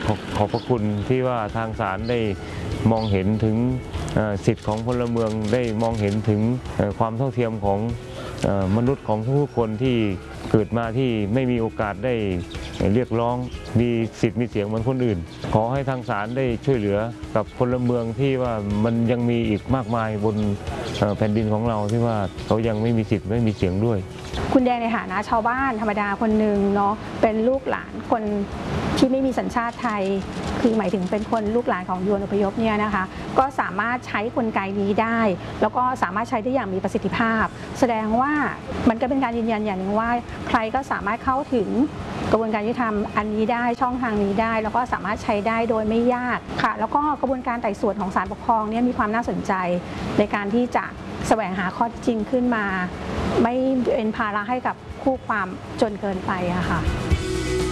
ขอบพระคุณที่ว่าทางศาลได้มองเห็นถึงสิทธิ์ของพลเมืองได้มองเห็นถึงความเท่าเทียมของมนุษย์ของทุกคนที่เกิดมาที่ไม่มีโอกาสได้เรียกร้องมีสิทธิ์มีเสียงเหมือนคนอื่นขอให้ทางศาลได้ช่วยเหลือกับพลเมืองที่ว่ามันยังมีอีกมากมายบนแผ่นดินของเราที่ว่าเขายังไม่มีสิทธิ์ไม่มีเสียงด้วยคุณแดงในฐานะชาวบ้านธรรมดาคนหนึ่งเนาะเป็นลูกหลานคนที่ไม่มีสัญชาติไทยคือหมายถึงเป็นคนลูกหลานของยวนอพยพเนี่ยนะคะก็สามารถใช้กลไกนี้ได้แล้วก็สามารถใช้ได้อย่างมีประสิทธิภาพแสดงว่ามันก็เป็นการยืนยันอย่างหนึ่งว่าใครก็สามารถเข้าถึงกระบวนการยุติธรรมอันนี้ได้ช่องทางนี้ได้แล้วก็สามารถใช้ได้โดยไม่ยากค่ะแล้วก็กระบวนการไต่สวนของศาลปกครองเนี่ยมีความน่าสนใจในการที่จะแสวงหาข้อเท็จจริงขึ้นมาไม่เป็นภาระให้กับคู่ความจนเกินไปอะค่ะ